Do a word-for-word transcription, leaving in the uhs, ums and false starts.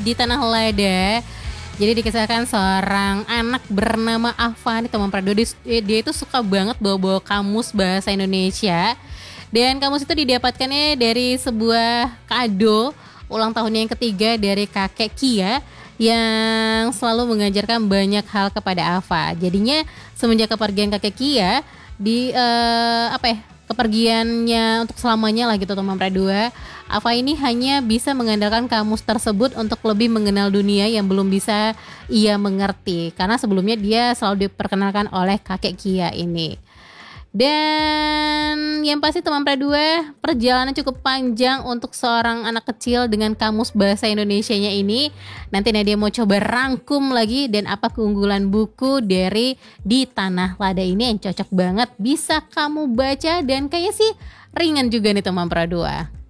di Tanah Lada. Jadi dikisahkan seorang anak bernama Ava nih teman Prado. Dia, dia itu suka banget bawa-bawa kamus bahasa Indonesia. Dan kamus itu didapatkannya dari sebuah kado ulang tahunnya yang ketiga dari kakek Kia yang selalu mengajarkan banyak hal kepada Ava. Jadinya semenjak kepergian kakek Kia di uh, apa ya kepergiannya untuk selamanya lah gitu teman Pradua, Ava ini hanya bisa mengandalkan kamus tersebut untuk lebih mengenal dunia yang belum bisa ia mengerti karena sebelumnya dia selalu diperkenalkan oleh kakek Kia ini. Dan yang pasti teman Pradua, perjalanan cukup panjang untuk seorang anak kecil dengan kamus bahasa Indonesianya ini. Nanti Nadia mau coba rangkum lagi dan apa keunggulan buku dari Di Tanah Lada ini yang cocok banget bisa kamu baca dan kayaknya sih ringan juga nih teman Pradua.